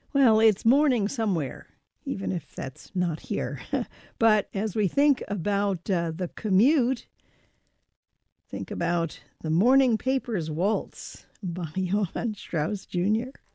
Well, it's morning somewhere, even if that's not here. But as we think about the commute, think about the Morning Papers Waltz by Johann Strauss Jr.